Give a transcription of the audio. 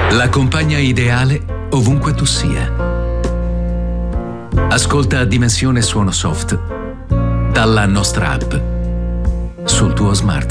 La compagna ideale ovunque tu sia. Ascolta Dimensione Suono Soft dalla nostra app sul tuo smartphone.